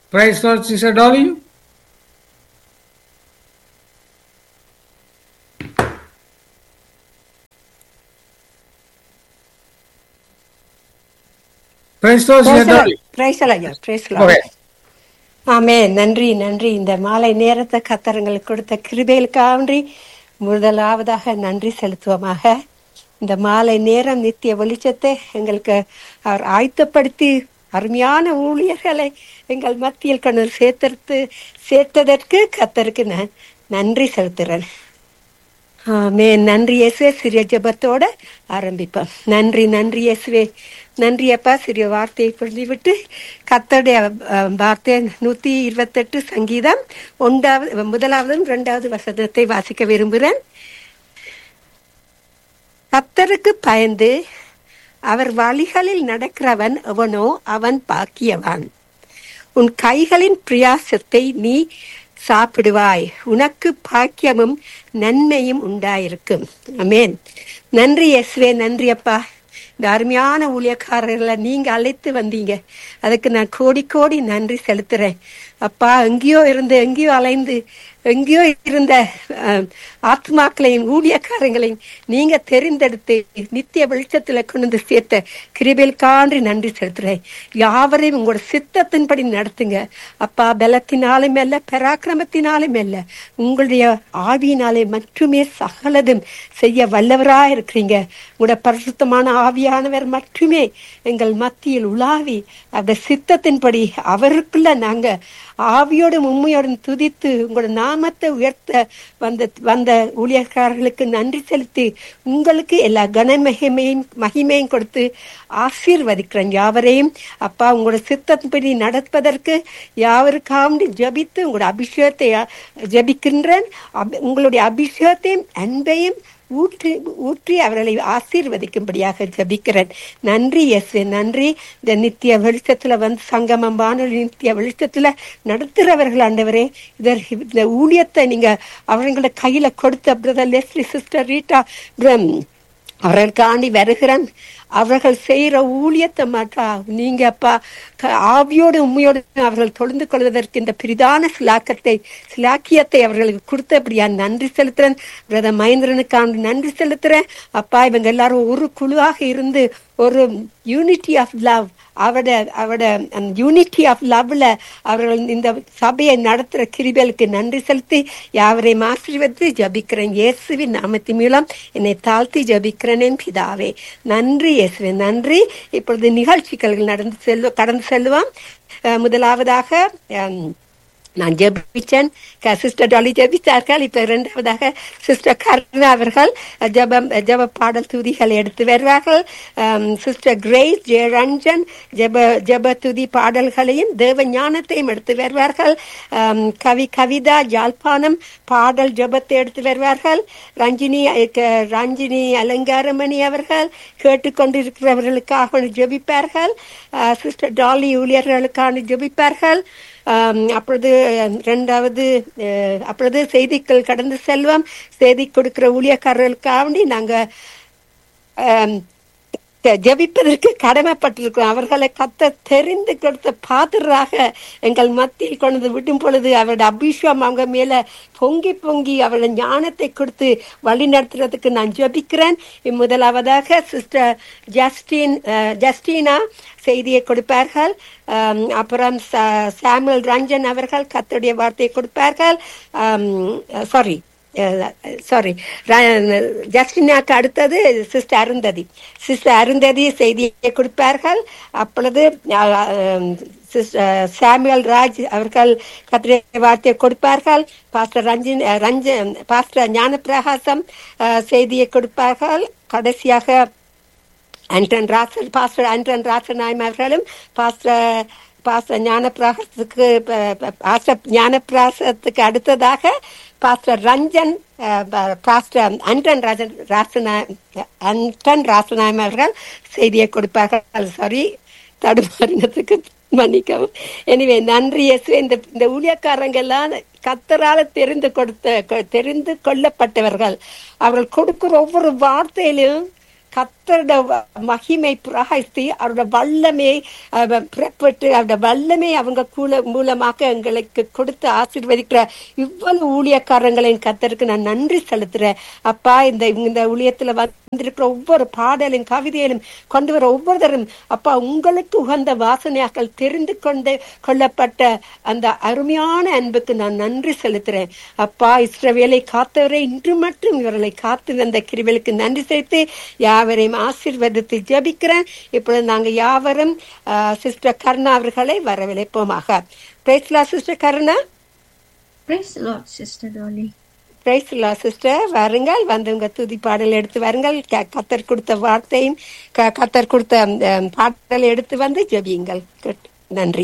Praise Lord, Sister Dolly. Praise Lord, Sister Dolly. Okay. ஆமென். நன்றி நன்றி. இந்த மாலை நேரத்தை கத்தரங்களுக்கு கொடுத்த கிருபைகளுக்காக முதலாவதாக நன்றி செலுத்துவோமாக. இந்த மாலை நேரம் நித்திய வெளிச்சத்தை எங்களுக்கு அவர் ஆயத்தப்படுத்தி அருமையான ஊழியர்களை எங்கள் மத்தியில் கொண்டு சேர்த்ததற்கு கத்தருக்கு நான் நன்றி செலுத்துறேன். ஆமென். நன்றி இயேசுவே. சிறிய ஜெபத்தோட ஆரம்பிப்போம். நன்றி நன்றி இயேசுவே. நன்றி அப்பா. சிறிய வார்த்தையை சொல்லிவிட்டு கர்த்தருடைய வார்த்தை 128 சங்கீதம் 1வது 2வது வசனத்தை வாசிக்க விரும்புகிறேன். கர்த்தருக்கு பயந்து அவர் வழிகளில் நடக்கிறவன் எவனோ அவன் பாக்கியவான். உன் கைகளின் பிரயாசத்தை நீ சாப்பிடுவாய், உனக்கு பாக்கியமும் நன்மையும் உண்டாயிருக்கும். ஆமென். நன்றி இயேசுவே. நன்றி அப்பா. இந்த அருமையான ஊழியக்காரர்களை நீங்க அழைத்து வந்தீங்க, அதுக்கு நான் கோடி கோடி நன்றி செலுத்துறேன் அப்பா. எங்கேயோ அலைந்து எங்கேயோ இருந்த ஆத்மாக்களையும் ஊழியக்காரங்களையும் நீங்க தெரிந்தெடுத்து நித்திய வெளிச்சத்துல கொண்டு சேர்த்த கிருபைகளுக்காக நன்றி செலுத்துறேன். யாவரையும் உங்களோட சித்தத்தின்படி நடத்துங்க அப்பா. பலத்தினாலும் அல்ல, பராக்கிரமத்தினாலும் அல்ல, உங்களுடைய ஆவியினாலே மட்டுமே சகலதும் செய்ய வல்லவரா இருக்கிறீங்க. உங்களோட பரிசுத்தமான ஆவியானவர் மட்டுமே எங்கள் மத்தியில் உலாவி அந்த சித்தத்தின்படி அவருக்குள்ள நாங்க ஆவியோடும் உண்மையோடும் துதித்து உங்களோட நாமத்தை உயர்த்த வந்த ஊழியக்காரர்களுக்கு நன்றி செலுத்தி உங்களுக்கு எல்லா மகிமையும் கொடுத்து ஆசீர்வதிக்கிறேன் யாவரையும் அப்பா. உங்களோட சித்தத்தின்படி நடப்பதற்கு யாவருக்காவது ஜபித்து உங்களோட அபிஷேகத்தை ஜபிக்கின்றேன். உங்களுடைய அபிஷேகத்தையும் அன்பையும் ஊற்றி அவர்களை ஆசீர்வதிக்கும்படியாக ஜபிக்கிறேன். நன்றி இயேசு. நன்றி. இந்த நித்திய வெளிச்சத்துல சங்கமம் வானொலி நித்திய வெளிச்சத்துல நடத்துறவர்கள் ஆண்டவரே, இந்த ஊழியத்தை நீங்க அவங்களோட கையில கொடுத்த பிரதர் லெஸ்லி, சிஸ்டர் ரீட்டா அவர்களுக்காண்டி வருகிறேன். அவர்கள் செய்யற ஊழியத்தை மாட்டா நீங்க அப்பா ஆவியோடு உண்மையோடு அவர்கள் தொழுந்து கொள்வதற்கு இந்த பிரிதான சிலாக்கியத்தை அவர்களுக்கு கொடுத்தபடியா நன்றி செலுத்துறேன். பிரதர் மகேந்திரனுக்காண்டி நன்றி செலுத்துறேன் அப்பா. இவங்க எல்லாரும் ஒரு குழுவாக இருந்து ஒரு யூனிட்டி ஆஃப் லவ், அவட யூனிட்டி ஆஃப் லவ்ல அவர்கள் இந்த சபையை நடத்துற கிருபைகளுக்கு நன்றி செலுத்தி யாவரையும் ஆசீர்வதித்து ஜபிக்கிறேன் இயேசுவின் நாமத்தின் மூலம் என்னை தாழ்த்தி ஜபிக்கிறேன் பிதாவே. நன்றி இயேசுவே. நன்றி. இப்பொழுது நிகழ்ச்சிகள் கடந்து செல்வோம். முதலாவதாக நான் ஜெபிச்சேன், சிஸ்டர் டாலி ஜெபித்தார்கள். இப்ப இரண்டாவதாக சிஸ்டர் கருணா அவர்கள் ஜெப பாடல் துதிகளை எடுத்து வருவார்கள். சிஸ்டர் கிரேஸ் ஜெயரஞ்சன் ஜெப துதி பாடல்களையும் தேவ ஞானத்தையும் எடுத்து வருவார்கள். கவிதா யாழ்ப்பாணம் பாடல் ஜெபத்தை எடுத்து வருவார்கள். ரஞ்சினி அலங்காரமணி அவர்கள் கேட்டுக்கொண்டிருக்கிறவர்களுக்காக ஜெபிப்பார்கள். சிஸ்டர் டாலி ஊழியர்களுக்கான ஜெபிப்பார்கள். அப்பொழுது செய்திகள் கடந்து செல்வோம். செய்தி கொடுக்கிற ஊழியக்காரர்களுக்காக நாங்க ஜபிப்பதற்கு கடமைப்பட்டிருக்கிறோம். அவர்களை கத்த தெரிந்து கொடுத்த பாத்திராக எங்கள் மத்தியில் கொண்டு விடும் பொழுது அவருடைய அபிஷேகம் அவங்க மேல பொங்கி அவருடைய ஞானத்தை கொடுத்து வழி நடத்துறதுக்கு நான் ஜபிக்கிறேன். முதலாவதாக சிஸ்டர் ஜஸ்டினா செய்தியை கொடுப்பார்கள். அப்புறம் சாமுவேல் ரஞ்சன் அவர்கள் கர்த்தருடைய வார்த்தையை கொடுப்பார்கள். ஜஸ்டினாக்கு அடுத்தது சிஸ்டர் அருந்ததி செய்தியை கொடுப்பார்கள். அப்பொழுது சாமுவேல் ராஜ் அவர்கள் கர்த்தருடைய வார்த்தையை கொடுப்பார்கள். பாஸ்டர் ஞானப்பிரகாசம் செய்தியை கொடுப்பார்கள். கடைசியாக பாஸ்டர் ஆண்டன் ராசநாயம் அவர்களும் பாஸ்டர் ஞானப்பிரகாசத்துக்கு அடுத்ததாக பாஸ்டர் ஆண்டன் ராசநாயம் அவர்கள் செய்தியை கொடுப்பார்கள். தடுமாறினத்துக்கு மன்னிக்கவும். எனவே நன்றி இயேசுவே. இந்த ஊழியக்காரங்கெல்லாம் கர்த்தரால தெரிந்து கொள்ளப்பட்டவர்கள். அவர்கள் கொடுக்கிற ஒவ்வொரு வார்த்தையிலும் கர்த்தர் கர்த்தருடைய மகிமை பிரகாசித்து அவருடைய வல்லமையை புறப்பட்டு அவருடைய வல்லமை அவங்க மூலமாக எங்களுக்கு கொடுத்து ஆசீர்வதிக்கிற இவ்வளவு ஊழியக்காரங்களின் கர்த்தருக்கு நான் நன்றி செலுத்துறேன் அப்பா. இந்த ஊழியத்துல வந்திருக்கிற ஒவ்வொரு பாடலும் கவிதையிலும் கொண்டு வர ஒவ்வொருத்தரும் அப்பா உங்களுக்கு உகந்த வாசனையாக்கள் தெரிந்து கொள்ளப்பட்ட அந்த அருமையான அன்புக்கு நான் நன்றி செலுத்துறேன் அப்பா. இஸ்ரவேலை காத்தவரை இன்று மட்டும் இவர்களை காத்து வந்த கிருபைகளுக்கு நன்றி செலுத்தி யாவரையும் ஆசீர்வதித்து ஜெபிக்கிறேன். இப்பொழுது நாங்கள் யாவரும் சிஸ்டர் கருணா அவர்களை வரவழைப்போமாக. Price Lord sister Karuna. Price Lord sister tally. Price Lord sister. வருங்கள், வந்து உங்க துதி பாடல் எடுத்து வருங்கள். கத்தர் கொடுத்த வார்த்தையும் கத்தர் கொடுத்த பாடலை எடுத்து வந்து ஜெபியுங்கள். நன்றி.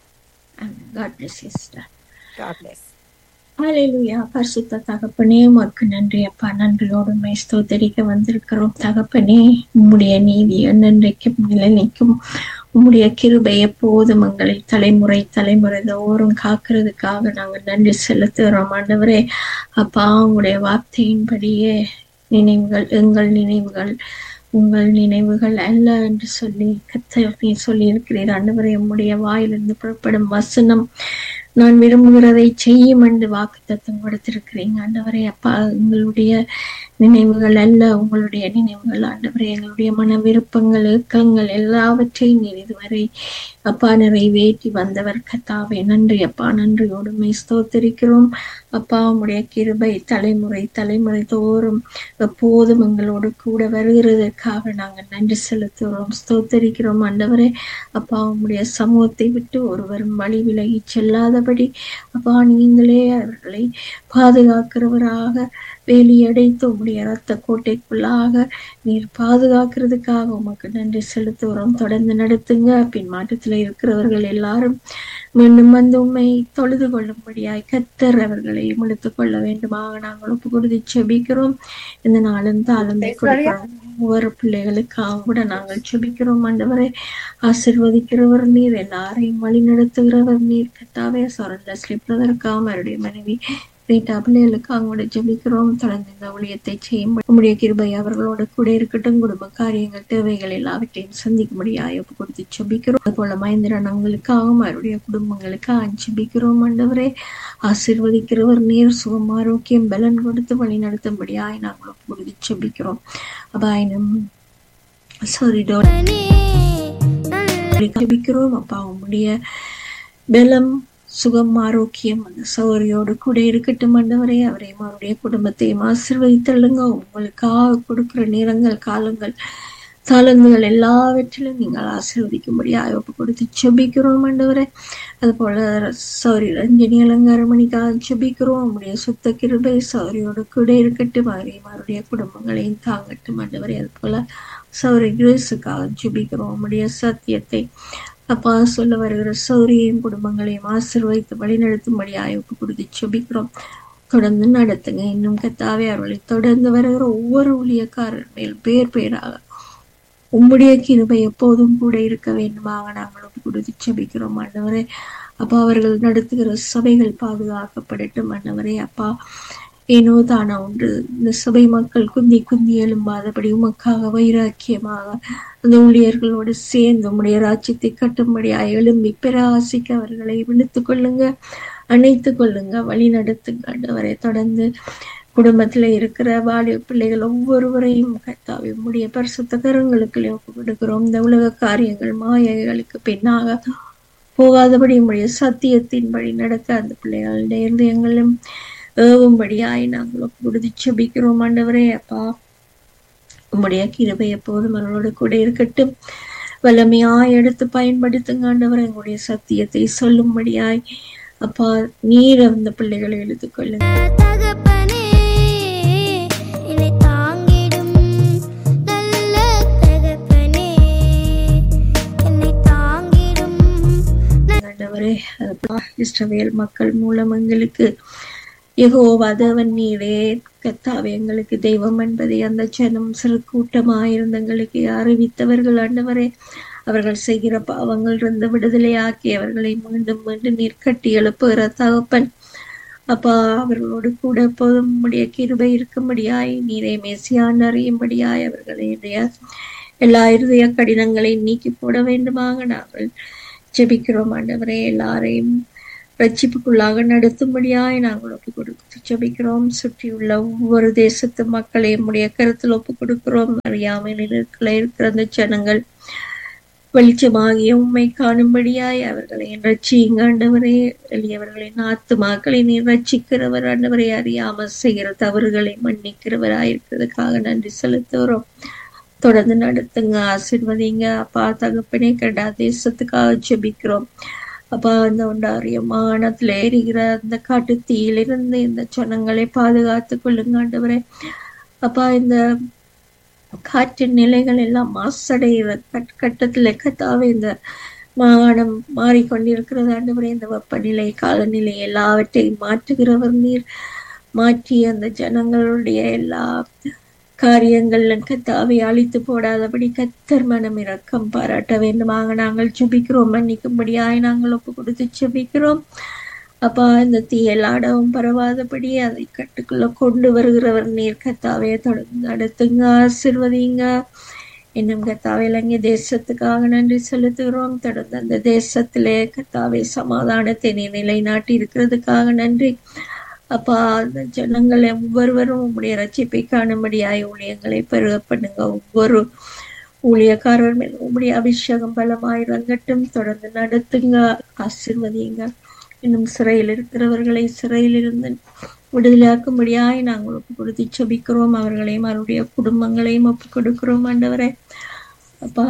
God bless you sister. God bless. ஹல்லேலூயா. பரிசுத்த தகப்பனே உமக்கு நன்றி அப்பா. நன்றியோடு ஸ்தோத்திரிக்க வந்திருக்கிறோம் தகப்பனே. உம்முடைய நீதி என்னென்றைக்கும் நிலைக்கும், உம்முடைய கிருபை எப்போதும் எங்களை தலைமுறை தோறும் காக்கிறதுக்காக நாங்கள் நன்றி செலுத்துகிறோம் ஆண்டவரே. அப்பா உங்களுடைய வார்த்தையின்படியே நினைவுகள் எங்கள் நினைவுகள் உங்கள் நினைவுகள் அல்ல என்று சொல்லி கர்த்தர் நீ சொல்லி இருக்கிறீர் ஆண்டவரே. உம்முடைய வாயிலிருந்து புறப்படும் வசனம் நான் விரும்புகிறதை செய்யும் என்று வாக்குத்தத்தம் கொடுத்திருக்கிறீங்க ஆண்டவரே. அப்பா எங்களுடைய நினைவுகள் அல்ல உங்களுடைய நினைவுகள் ஆண்டவரே. எங்களுடைய மன விருப்பங்கள் ஏக்கங்கள் எல்லாவற்றையும் நீர் இதுவரை அப்பா நிறைவேற்றி வந்தவர் கர்த்தாவே. நன்றி அப்பா. நன்றியோடு ஸ்தோத்திரிக்கிறோம் அப்பா. உம்முடைய கிருபை தலைமுறை தோறும் எப்போதும் எங்களோடு கூட வருகிறதற்காக நாங்கள் நன்றி செலுத்துகிறோம், ஸ்தோத்திரிக்கிறோம் ஆண்டவரே. அப்பா உம்முடைய சமூகத்தை விட்டு ஒருவரும் வழி விலகி செல்லாதபடி அப்பா நீங்களே அவர்களை பாதுகாக்கிறவராக வேலியடைத்து உம்முடைய இரத்த கோட்டைக்குள்ளாக நீர் பாதுகாக்கிறதுக்காக உமக்கு நன்றி செலுத்துகிறோம். தொடர்ந்து நடத்துங்க. பின் மாற்றத்துல இருக்கிறவர்கள் எல்லாரும் மீண்டும் வந்து உண்மை தொழுது கொள்ளும்படியாய் கர்த்தர் அவர்களை இழுத்துக் கொள்ள வேண்டுமாக நாங்கள் ஒப்பு கொடுத்து செபிக்கிறோம். இந்த நாளும் தாளந்தை கொடுக்கிறோம். ஒவ்வொரு பிள்ளைகளுக்காக கூட நாங்கள் செபிக்கிறோம் ஆண்டவரை. ஆசீர்வதிக்கிறவர் நீர், எல்லாரையும் வழி நடத்துகிறவர் நீர் கர்த்தாவே. சொரண்ட ஸ்லிப்ரதற்காக அவருடைய மனைவி பிள்ளைகளுக்கு அவங்களோட ஜெபிக்கிறோம். தொடர்ந்து இந்த ஊழியத்தை செய்யும் உம்முடைய கிருபை அவர்களோட கூட இருக்கட்டும். குடும்ப காரியங்கள் தேவைகள் எல்லாவற்றையும் சந்திக்கும்படியாய் ஒப்பு கொடுத்து ஜெபிக்கிறோம். அது போல மகேந்திரன் அவங்களுக்காகவும் அவருடைய குடும்பங்களுக்காக ஜெபிக்கிறோம் ஆண்டவரே. ஆசீர்வதிக்கிறவர் நீர், சுகம் ஆரோக்கியம் பலன் கொடுத்து வழி நடத்தும்படியாய் நாங்கள் ஒப்பு கொடுத்து ஜெபிக்கிறோம். அபாயினும் ஜெபிக்கிறோம் அப்பா. உம்முடைய பலம் சுகம் ஆரோக்கியம் அந்த சௌரியோடு கூட இருக்கட்டும் ஆண்டவரே. அவரையும் அவருடைய குடும்பத்தையும் ஆசீர்வதித்தள்ளுங்க. உங்களுக்காக கொடுக்கிற நேரங்கள் காலங்கள் தாளந்துகள் எல்லாவற்றிலும் நீங்கள் ஆசீர்வதிக்கும்படியாக ஒப்பு கொடுத்து செபிக்கிறோம் ஆண்டவரே. அது போல சௌரி ரஞ்சனி அலங்காரமணிக்காக செபிக்கிறோம். உங்களுடைய சுத்த கிருபை சௌரியோடு கூட இருக்கட்டும். அவரையும் அவருடைய குடும்பங்களையும் தாங்கட்டும் ஆண்டவரே. அது போல சௌரி கிரேஸுக்காக செபிக்கிறோம். உங்களுடைய சத்தியத்தை அப்பா சொல்ல வருகிற சௌரியையும் குடும்பங்களையும் ஆசீர்வதித்து வழிநடத்தும்படியாக ஒப்பு கொடுத்து செபிக்கிறோம். தொடர்ந்து நடத்துங்க. இன்னும் கர்த்தாவே அவர்களை தொடர்ந்து வருகிற ஒவ்வொரு ஊழியக்காரர் மேல் பேராக உம்முடைய கிருபை எப்போதும் கூட இருக்க வேண்டுமாக நாங்கள் ஒப்பு கொடுத்து செபிக்கிறோம் ஆண்டவரே. அப்பா அவர்கள் நடத்துகிற சபைகள் பாதுகாக்கப்படட்டும் ஆண்டவரே. அப்பா ஏனோ தானா ஒன்று இந்த சபை மக்கள் குந்தி எழும்பாதபடி உமக்காக வைராக்கியமாக அந்த ஊழியர்களோடு சேர்ந்து உம்முடைய ராஜ்யத்தை கட்டும்படியாக எழும்பி பிற ஆசைக்கு அவர்களை விழுத்துக் கொள்ளுங்க, அணைத்துக் கொள்ளுங்க, வழி நடத்துங்க ஆண்டவரை. தொடர்ந்து குடும்பத்துல இருக்கிற வாலிப பிள்ளைகள் ஒவ்வொருவரையும் கர்த்தாவே உம்முடைய பரிசுத்த கரங்களுக்கு ஒப்பு கொடுக்கிறோம். இந்த உலக காரியங்கள் மாயைகளுக்கு பின்னாக போகாதபடி உம்முடைய சத்தியத்தின் வழி நடக்க அந்த பிள்ளைகளுடைய இருதயங்களும் ஏவும்படியாய் நாங்கள் ஒப்பு கொடுத்து செபிக்கிறோம் ஆண்டவரே. அப்பா உம்முடைய கிருபை எப்போதும் அவர்களோடு கூட இருக்கட்டும். வல்லமையாய் எடுத்து பயன்படுத்துங்க ஆண்டவரை. எங்களுடைய சத்தியத்தை சொல்லும்படியாய் அப்பா நீர் அந்த பிள்ளைகளை எழுத்துக் கொள்ளுங்க. ஆண்டவரே இஸ்ரவேல் மக்கள் மூலம் எங்களுக்கு யெகோவா தேவன் நீரே கர்த்தாவே எங்களுக்கு தெய்வம் என்பதை அந்த ஜனம் சிறு கூட்டமாயிருந்த எங்களுக்கு அறிவித்தவர்கள் ஆண்டவரே. அவர்கள் செய்கிற பாவங்கள் இருந்து விடுதலை ஆக்கி அவர்களை மீண்டும் மீண்டும் நீர் கட்டி எழுப்புகிற தகப்பன் அப்பா அவர்களோடு கூட எப்போதும் உம்முடைய கிருபை இருக்கும்படியாய் நீரை மேசியான் அறியும்படியாய் அவர்களுடைய எல்லா இருதய கடினங்களை நீக்கி போட வேண்டுமாக நாங்கள் ஜெபிக்கிறோம் ஆண்டவரே. எல்லாரையும் ரட்சிப்புக்குள்ளாக நடத்தும்படியாய் நாங்கள் ஒப்பு கொடுத்து ஜெபிக்கிறோம். சுற்றியுள்ள ஒவ்வொரு தேசத்து மக்களையும் உடைய கருத்தில் ஒப்பு கொடுக்கிறோம். அறியாமையில் இருக்கிற அந்த ஜனங்கள் வெளிச்சமாகிய உண்மை காணும்படியாய் அவர்களை ரட்சியுங்க ஆண்டவரே. எளியவர்களின் ஆத்துமாக்களை நீர் ரட்சிக்கிறவர் ஆண்டவரை. அறியாமல் செய்கிற தவறுகளை மன்னிக்கிறவராயிருக்கிறதுக்காக நன்றி செலுத்துகிறோம். தொடர்ந்து நடத்துங்க, ஆசீர்வதிங்க அப்பா. தகப்பனே கனடா தேசத்துக்காக ஜெபிக்கிறோம் அப்பா. இந்த ஒன்றாரிய மாகாணத்துல எரிகிற அந்த காட்டு தீயிலிருந்து இந்த ஜனங்களை பாதுகாத்து கொள்ளுங்க ஆண்டவரே. அப்பா இந்த காற்றின் நிலைகள் எல்லாம் மாசடைகிற கட்டத்துல கத்தாவே இந்த மாகாணம் மாறிக்கொண்டிருக்கிறது ஆண்டவரே. இந்த வெப்பநிலை காலநிலை எல்லாவற்றையும் மாற்றுகிறவர் நீர். மாற்றி அந்த ஜனங்களுடைய எல்லா காரியங்கள் கத்தாவை அழித்து போடாதபடி கத்தர் மனம் இரக்கம் பாராட்ட வேண்டுமாக நாங்கள் ஜெபிக்கிறோம். மன்னிக்கும்படியாய் நாங்கள் ஒப்பு கொடுத்து ஜெபிக்கிறோம் அப்பா. இந்த தீயலாடவும் பரவாதபடி அதை கட்டுக்குள்ள கொண்டு வருகிறவர் நீர். கத்தாவே தொடர்ந்து நடத்துங்க, ஆசீர்வதிங்க. இன்னும் கத்தாவே இலங்கை தேசத்துக்காக நன்றி செலுத்துகிறோம். தொடர்ந்து அந்த தேசத்திலே கத்தாவே சமாதானத்தை நிலைநாட்டி இருக்கிறதுக்காக நன்றி அப்பா. அந்த ஜனங்கள் ஒவ்வொருவரும் உங்களுடைய ரட்சிப்பை காணும்படியாய் ஊழியங்களை பெருக பண்ணுங்க. ஒவ்வொரு ஊழியக்காரர் மேல் உங்களுடைய அபிஷேகம் பலமாய் இறங்கட்டும். தொடர்ந்து நடத்துங்க, ஆசீர்வதிங்க. இன்னும் சிறையில் இருக்கிறவர்களை சிறையிலிருந்து விடுதலையாக்கும்படியாய் நாங்கள் ஒப்பு கொடுத்து ஜெபிக்கிறோம். அவர்களையும் அவருடைய குடும்பங்களையும் ஒப்பு கொடுக்கிறோம் ஆண்டவரே. அப்பா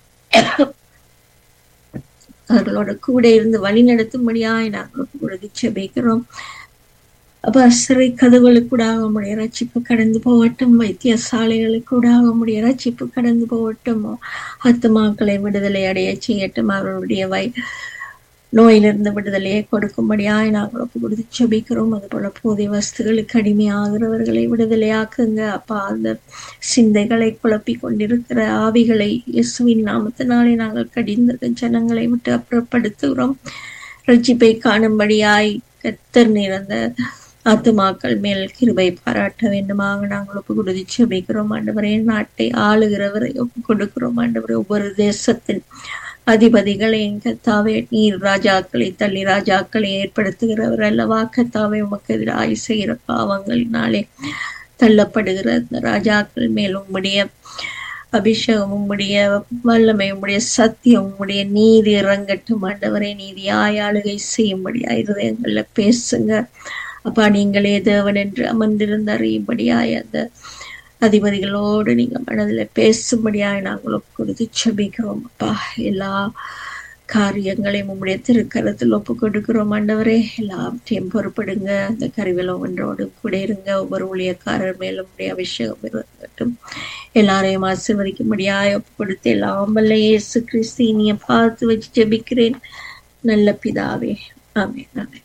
அவர்களோட கூட இருந்து வழி நடத்தும்படியாய் நாங்கள் ஒப்பு கொடுத்து ஜெபிக்கிறோம் அப்பா. சிறை கதவுகளுக்கூடாக உடைய ரட்சிப்பு கடந்து போகட்டும். வைத்தியசாலைகளுக்கூடாக உடைய ரட்சிப்பு கடந்து போகட்டும். ஆத்துமாக்களை விடுதலை அடைய செய்யட்டும். அவர்களுடைய நோயிலிருந்து விடுதலையை கொடுக்கும்படியாய் நாங்கள் ஒப்பு கொடுத்து ஜெபிக்கிறோம். அதுபோல போதை வஸ்துகளுக்கு அடிமையாகிறவர்களை விடுதலையாக்குங்க அப்பா. அந்த சிந்தைகளை குழப்பி கொண்டிருக்கிற ஆவிகளை இயேசுவின் நாமத்தினாலே நாங்கள் கடிந்த ஜனங்களை விட்டு அப்புறப்படுத்துகிறோம். ரட்சிப்பை காணும்படியாய் கர்த்தர் நீர் அந்த ஆத்துமாக்கள் மேல் கிருபை பாராட்ட வேண்டுமாக நாங்கள் ஒப்பு கொடுத்து ஜெபிக்கிறோம் ஆண்டவரே. நாட்டை ஆளுகிறவரை ஒப்பு கொடுக்கிறோம் ஆண்டவரே. ஒவ்வொரு தேசத்தின் அதிபதிகளை கத்தாவே நீர் ராஜாக்களை தள்ளி ராஜாக்களை ஏற்படுத்துகிறவர் அல்லவா கத்தாவே. உமக்கு எதிராக செய்கிற பாவங்களினாலே தள்ளப்படுகிற அந்த ராஜாக்கள் மேல் உம்முடைய அபிஷேகம், உம்முடைய வல்லமை, உம்முடைய சத்தியம், உம்முடைய நீதி இறங்கட்டும் ஆண்டவரே. நீதியாய் ஆளுகை செய்யும்படியா இருதயங்கள்ல பேசுங்க அப்பா. நீங்களே தேவன் என்று அமர்ந்திருந்து அறியும்படியாய் அந்த அதிபதிகளோடு நீங்க மனதில் பேசும்படியாய் நாங்கள் ஒப்பு கொடுத்து ஜெபிக்கிறோம் அப்பா. எல்லா காரியங்களையும் உம்முடைய திருக்கரத்தில் ஒப்பு கொடுக்கிறோம் ஆண்டவரே. எல்லாவற்றையும் பொறுப்படுங்க. அந்த கருவில ஒன்றோடு கூட இருங்க. ஒவ்வொரு ஊழியக்காரர் மேலும் உடைய அபிஷேகம் இருக்கட்டும். எல்லாரையும் ஆசீர்வதிக்கும்படியாய் ஒப்பு கொடுத்து எல்லாம் வல்ல இயேசு கிறிஸ்து இனிய பார்த்து வச்சு ஜெபிக்கிறேன் நல்ல பிதாவே. ஆமென். ஆமென்.